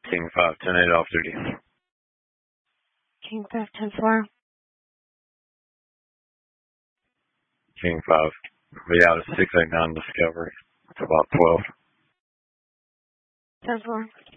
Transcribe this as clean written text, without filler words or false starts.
King 5, 10-8 off duty. King 5, 10-4. King 5, be out at 689 Discovery. It's about 12. 10-4.